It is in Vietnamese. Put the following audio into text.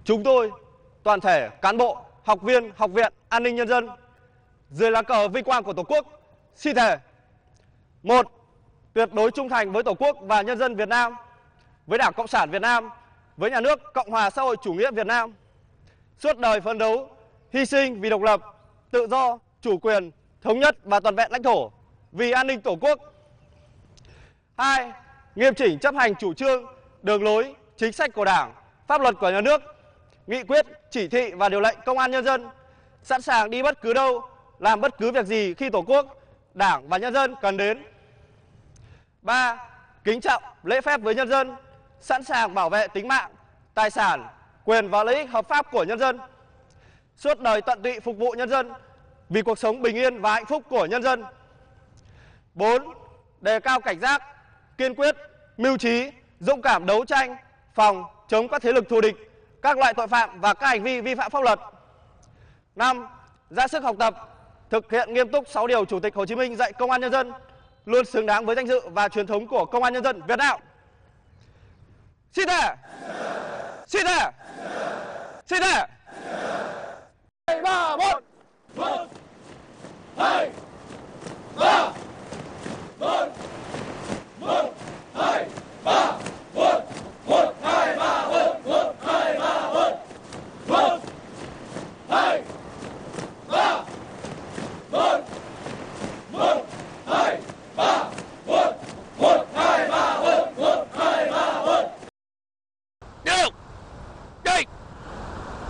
Chúng tôi, toàn thể cán bộ, học viên Học viện An ninh Nhân dân, dưới lá cờ vinh quang của Tổ quốc, xin thề: 1. Tuyệt đối trung thành với Tổ quốc và nhân dân Việt Nam, với Đảng Cộng sản Việt Nam, với Nhà nước Cộng hòa xã hội chủ nghĩa Việt Nam, suốt đời phấn đấu, hy sinh vì độc lập, tự do, chủ quyền, thống nhất và toàn vẹn lãnh thổ, vì an ninh Tổ quốc. 2. Nghiêm chỉnh chấp hành chủ trương, đường lối, chính sách của Đảng, pháp luật của Nhà nước, nghị quyết, chỉ thị và điều lệnh Công an Nhân dân, sẵn sàng đi bất cứ đâu, làm bất cứ việc gì khi Tổ quốc, Đảng và nhân dân cần đến. 3. Kính trọng, lễ phép với nhân dân, sẵn sàng bảo vệ tính mạng, tài sản, quyền và lợi ích hợp pháp của nhân dân, suốt đời tận tụy phục vụ nhân dân vì cuộc sống bình yên và hạnh phúc của nhân dân. 4. Đề cao cảnh giác, kiên quyết, mưu trí, dũng cảm đấu tranh, phòng chống các thế lực thù địch, các loại tội phạm và các hành vi vi phạm pháp luật. 5. Ra sức học tập, thực hiện nghiêm túc 6 điều Chủ tịch Hồ Chí Minh dạy Công an Nhân dân, luôn xứng đáng với danh dự và truyền thống của Công an Nhân dân Việt Nam. Xin thề! Xin thề! Xin thề!